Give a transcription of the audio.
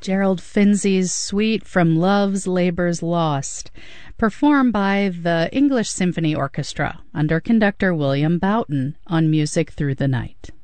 Gerald Finzi's Suite from Love's Labour's Lost, performed by the English Symphony Orchestra under conductor William Boughton on Music Through the Night.